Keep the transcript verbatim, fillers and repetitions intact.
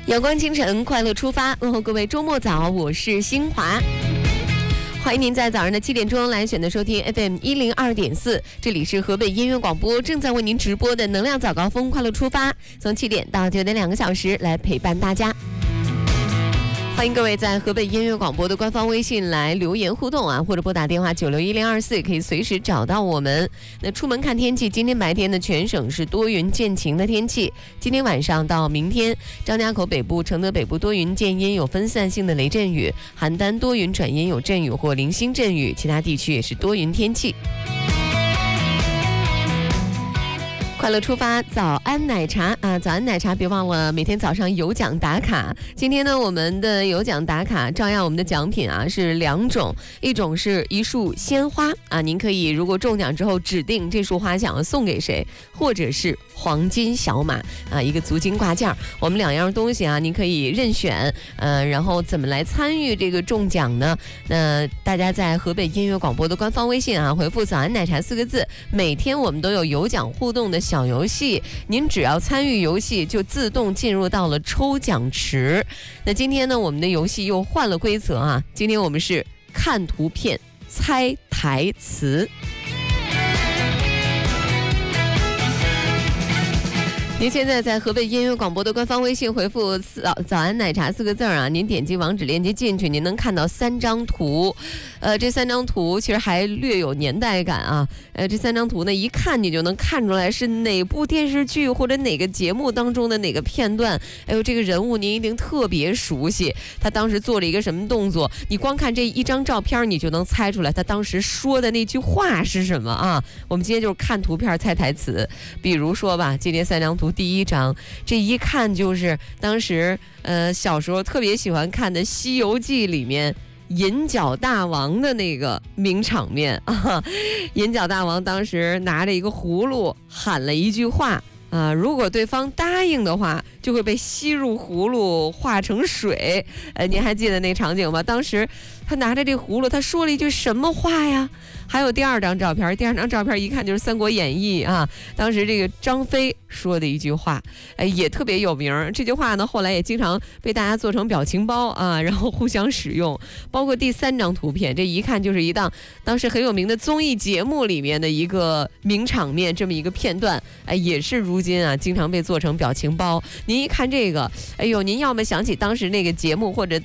阳光清晨，快乐出发，问候各位周末早，我是新华。欢迎您在早上的七点钟来选择收听 F M 一零二点四，这里是河北音乐广播正在为您直播的能量早高峰快乐出发，从七点到九点两个小时来陪伴大家。欢迎各位在河北音乐广播的官方微信来留言互动啊，或者拨打电话九六一零二四，可以随时找到我们。那出门看天气，今天白天的全省是多云见晴的天气。今天晚上到明天，张家口北部、承德北部多云见阴，有分散性的雷阵雨；邯郸多云转阴，有阵雨或零星阵雨，其他地区也是多云天气。快乐出发，早安奶茶啊！早安奶茶，别忘了每天早上有奖打卡。今天呢，我们的有奖打卡照样我们的奖品啊是两种，一种是一束鲜花啊，您可以如果中奖之后指定这束花想要送给谁，或者是黄金小马啊，一个足金挂件。我们两样东西啊，您可以任选。呃，然后怎么来参与这个中奖呢？那大家在河北音乐广播的官方微信啊，回复“早安奶茶”四个字，每天我们都有有奖互动的小游戏，您只要参与游戏就自动进入到了抽奖池。那今天呢，我们的游戏又换了规则啊，今天我们是看图片猜台词。您现在在河北音乐广播的官方微信回复早早安奶茶四个字啊，您点击网址链接进去，您能看到三张图，呃，这三张图其实还略有年代感啊，呃，这三张图呢，一看你就能看出来是哪部电视剧或者哪个节目当中的哪个片段。哎呦，这个人物您一定特别熟悉，他当时做了一个什么动作，你光看这一张照片，你就能猜出来他当时说的那句话是什么啊？我们今天就是看图片猜台词，比如说吧，今天三张图。第一章，这一看就是当时呃小时候特别喜欢看的《西游记》里面银角大王的那个名场面啊。银角大王当时拿着一个葫芦喊了一句话啊，如果对方答应的话，就会被吸入葫芦化成水。呃，您还记得那场景吗？当时他拿着这葫芦，他说了一句什么话呀？还有第二张照片，第二张照片一看就是《三国演义》啊，当时这个张飞说的一句话，哎，也特别有名。这句话呢，后来也经常被大家做成表情包啊，然后互相使用。包括第三张图片，这一看就是一档当时很有名的综艺节目里面的一个名场面，这么一个片段，哎，也是如今啊经常被做成表情包。您一看这个，哎呦，您要么想起当时那个节目或者